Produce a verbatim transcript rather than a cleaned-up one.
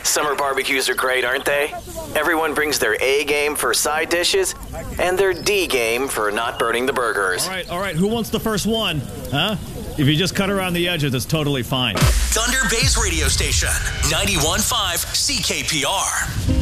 Summer barbecues are great, aren't they? Everyone brings their A game for side dishes and their D game for not burning the burgers. All right, all right. Who wants the first one? Huh? If you just cut around the edges, it's totally fine. Thunder Bay's radio station, ninety-one point five C K P R.